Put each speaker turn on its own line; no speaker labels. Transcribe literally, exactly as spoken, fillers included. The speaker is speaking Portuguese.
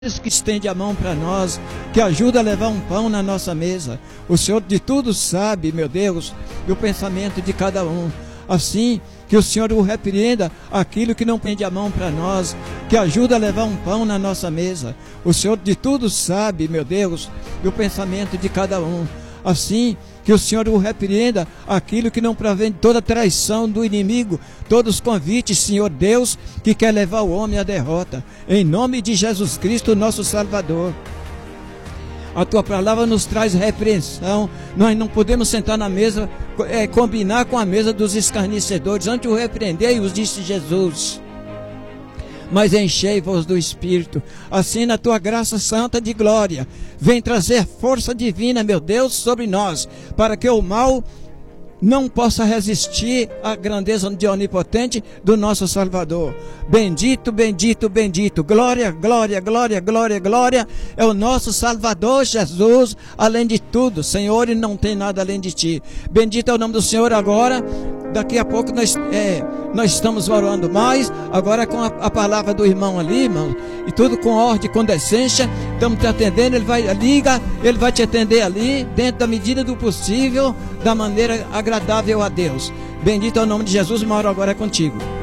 que estende a mão para nós, que ajuda a levar um pão na nossa mesa. O Senhor de tudo sabe, meu Deus, do pensamento de cada um. Assim, que o Senhor o repreenda aquilo que não estende a mão para nós, que ajuda a levar um pão na nossa mesa. O Senhor de tudo sabe, meu Deus, do pensamento de cada um. Assim, que o Senhor o repreenda aquilo que não provém toda traição do inimigo, todos os convites, Senhor Deus, que quer levar o homem à derrota. Em nome de Jesus Cristo, nosso Salvador. A tua palavra nos traz repreensão. Nós não podemos sentar na mesa, é, combinar com a mesa dos escarnecedores. Antes o repreendei-os, disse Jesus. Mas enchei-vos do Espírito. Assim, na tua graça santa de glória, vem trazer força divina, meu Deus, sobre nós, para que o mal não possa resistir à grandeza de onipotente do nosso Salvador. Bendito, bendito, bendito. Glória, glória, glória, glória, glória. É o nosso Salvador Jesus, além de tudo. Senhor, e não tem nada além de ti. Bendito é o nome do Senhor agora. Daqui a pouco nós, é, nós estamos orando mais. Agora com a, a palavra do irmão ali, irmão. E tudo com ordem, com decência. Estamos te atendendo. Ele vai, liga, ele vai te atender ali, dentro da medida do possível, da maneira agradável a Deus. Bendito é o nome de Jesus. Uma hora agora é contigo.